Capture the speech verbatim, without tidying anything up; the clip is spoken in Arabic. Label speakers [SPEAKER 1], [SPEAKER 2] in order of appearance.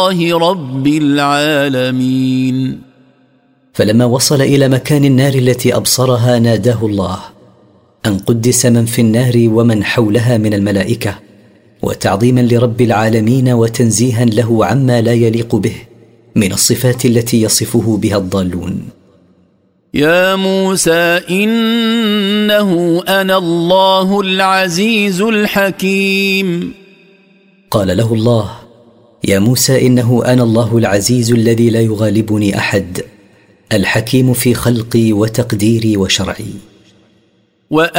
[SPEAKER 1] رب العالمين.
[SPEAKER 2] فلما وصل إلى مكان النار التي أبصرها ناداه الله أن قدس من في النار ومن حولها من الملائكة، وتعظيما لرب العالمين وتنزيها له عما لا يليق به من الصفات التي يصفه بها الضالون.
[SPEAKER 1] يا موسى إنه أنا الله العزيز الحكيم.
[SPEAKER 2] قال له الله: يا موسى إنه أنا الله العزيز الذي لا يغالبني أحد، الحكيم في خلقي وتقديري وشرعي.